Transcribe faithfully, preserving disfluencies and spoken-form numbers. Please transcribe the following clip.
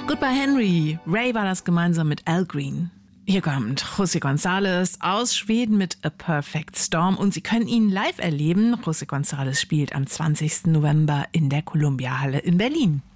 Goodbye Henry. Ray war das gemeinsam mit Al Green. Hier kommt José González aus Schweden mit A Perfect Storm und Sie können ihn live erleben. José González spielt am zwanzigsten November in der Columbia Halle in Berlin.